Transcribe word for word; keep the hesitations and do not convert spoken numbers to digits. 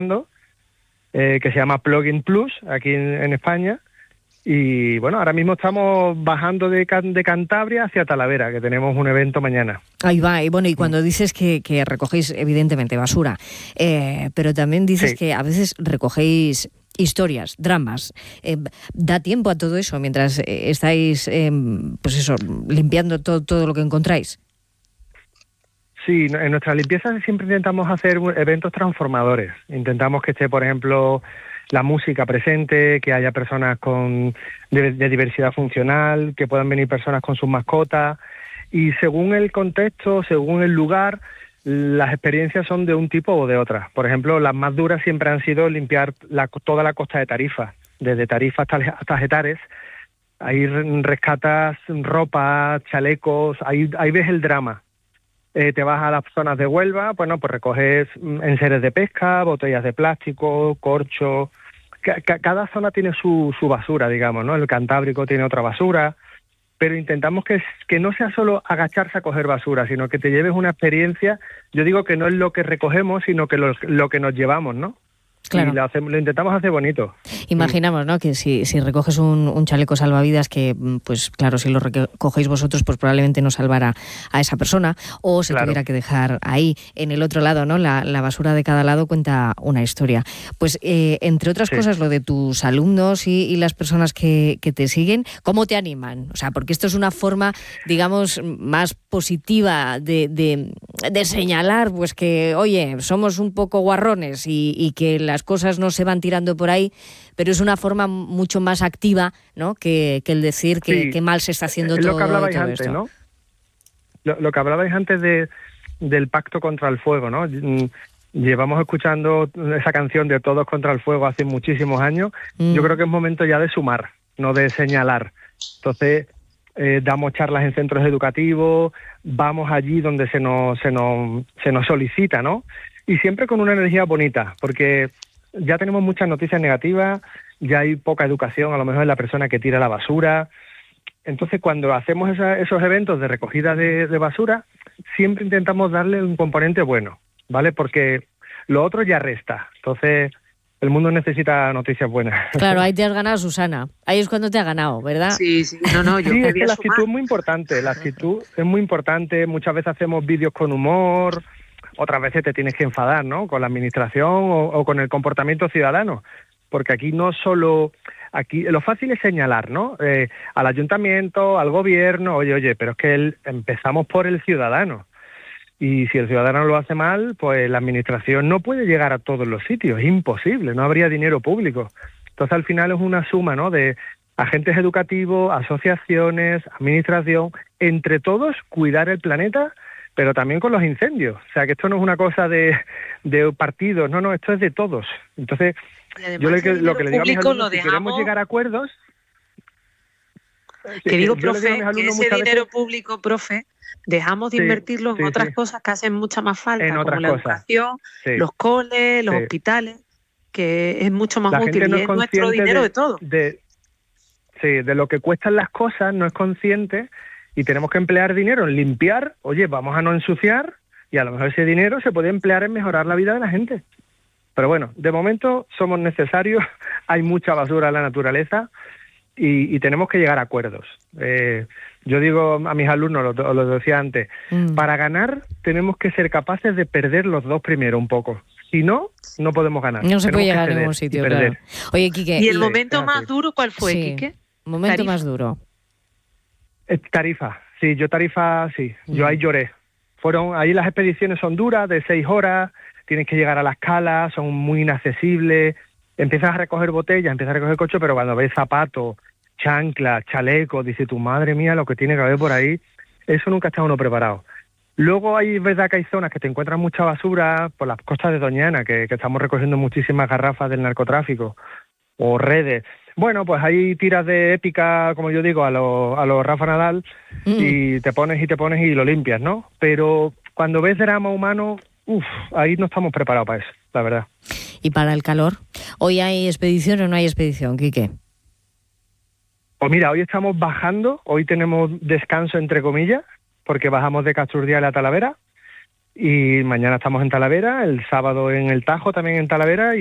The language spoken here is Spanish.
eh, que se llama Plugin Plus, aquí en, en España. Y bueno, ahora mismo estamos bajando de, Can- de Cantabria hacia Talavera, que tenemos un evento mañana. Ahí va, y bueno, y cuando dices que, que recogéis, evidentemente, basura, eh, pero también dices Sí. que a veces recogéis historias, dramas. Eh, ¿Da tiempo a todo eso mientras eh, estáis, eh, pues eso, limpiando todo, todo lo que encontráis? Sí, en nuestras limpiezas siempre intentamos hacer eventos transformadores. Intentamos que esté, por ejemplo, la música presente, que haya personas con de, de diversidad funcional, que puedan venir personas con sus mascotas. Y según el contexto, según el lugar, las experiencias son de un tipo o de otra. Por ejemplo, las más duras siempre han sido limpiar la, toda la costa de Tarifa, desde Tarifa hasta, hasta Getares. Ahí rescatas ropa, chalecos, ahí, ahí ves el drama. Eh, te vas a las zonas de Huelva, bueno, pues recoges enseres de pesca, botellas de plástico, corcho. Ca- ca- cada zona tiene su, su basura, digamos, ¿no? El Cantábrico tiene otra basura, pero intentamos que, que no sea solo agacharse a coger basura, sino que te lleves una experiencia. Yo digo que no es lo que recogemos, sino que lo, lo que nos llevamos, ¿no? Claro. Y lo, hacemos, lo intentamos hacer bonito. Imaginamos, ¿no?, que si, si recoges un, un chaleco salvavidas, que pues claro, si lo recogéis vosotros, pues probablemente no salvara a esa persona, o se Claro. tuviera que dejar ahí. En el otro lado, ¿no?, la, la basura de cada lado cuenta una historia. Pues eh, entre otras Sí. cosas, lo de tus alumnos y, y las personas que, que te siguen, ¿cómo te animan? O sea, porque esto es una forma, digamos, más positiva de, de, de señalar, pues que, oye, somos un poco guarrones y, y que las cosas no se van tirando por ahí, pero es una forma mucho más activa, ¿no?, que, que el decir que, Sí. que mal se está haciendo Es todo, lo que hablabais todo antes, esto. ¿no? Lo, lo que hablabais antes de, del pacto contra el fuego, ¿no? Mm, Llevamos escuchando esa canción de Todos contra el fuego hace muchísimos años. Mm. Yo creo que es momento ya de sumar, no de señalar. Entonces, eh, damos charlas en centros educativos, vamos allí donde se nos, se nos, se nos solicita, ¿no? Y siempre con una energía bonita, porque ya tenemos muchas noticias negativas, ya hay poca educación, a lo mejor en la persona que tira la basura. Entonces, cuando hacemos esa, esos eventos de recogida de, de basura, siempre intentamos darle un componente bueno, ¿vale? Porque lo otro ya resta. Entonces, el mundo necesita noticias buenas. Claro, ahí te has ganado, Susana. Ahí es cuando te ha ganado, ¿verdad? Sí, sí, no, no, yo Sí, es que quería la sumar. actitud es muy importante, la actitud es muy importante. Muchas veces hacemos vídeos con humor, otras veces te tienes que enfadar, ¿no?, con la administración o, o con el comportamiento ciudadano, porque aquí no solo, aquí lo fácil es señalar, ¿no?, eh, al ayuntamiento, al gobierno, oye, oye, pero es que el, empezamos por el ciudadano, y si el ciudadano lo hace mal, pues la administración no puede llegar a todos los sitios, es imposible, no habría dinero público. Entonces al final es una suma, ¿no?, de agentes educativos, asociaciones, administración, entre todos cuidar el planeta, pero también con los incendios. O sea, que esto no es una cosa de, de partidos, no, no, esto es de todos. Entonces, Y además yo lo que, el lo que le digo a mis público alumnos, lo si queremos dejamos- llegar a acuerdos... Que digo, yo le digo a profe, mis que alumnos ese muchas dinero veces, público, profe, dejamos de Sí, invertirlo en sí, otras sí. cosas que hacen mucha más falta, En como otras la cosas. educación, sí. los coles, los Sí. hospitales, que es mucho más La útil gente no y es es nuestro consciente dinero de, de, todo. de, sí, de lo que cuestan las cosas, no es consciente, y tenemos que emplear dinero en limpiar. Oye, vamos a no ensuciar, y a lo mejor ese dinero se puede emplear en mejorar la vida de la gente. Pero bueno, de momento somos necesarios, hay mucha basura en la naturaleza y, y tenemos que llegar a acuerdos. Eh, yo digo a mis alumnos, lo, lo decía antes, Mm. para ganar tenemos que ser capaces de perder los dos primero un poco. Si no, no podemos ganar. No se Tenemos puede que llegar a ceder ningún y sitio, perder. claro. Oye, Quique, Y el Sí, momento es más así. duro, ¿cuál fue, sí, Quique? momento Tarifa. más duro. Eh, Tarifa, sí, yo Tarifa, sí, yo Mm. ahí lloré. Fueron, ahí las expediciones son duras, de seis horas, tienes que llegar a las calas, son muy inaccesibles, empiezas a recoger botellas, empiezas a recoger coche, pero cuando ves zapatos, chanclas, chalecos, dices, tu madre mía, lo que tiene que haber por ahí, eso nunca está uno preparado. Luego hay, es verdad que hay zonas que te encuentran mucha basura, por las costas de Doñana, que, que estamos recogiendo muchísimas garrafas del narcotráfico, o redes. Bueno, pues hay tiras de épica, como yo digo, a los a los Rafa Nadal, Mm. y te pones y te pones y lo limpias, ¿no? Pero cuando ves drama humano, uff, ahí no estamos preparados para eso, la verdad. ¿Y para el calor? ¿Hoy hay expedición o no hay expedición, Quique? Pues mira, hoy estamos bajando, hoy tenemos descanso entre comillas, porque bajamos de Casturdial a Talavera, Y mañana estamos en Talavera, el sábado en el Tajo, también en Talavera.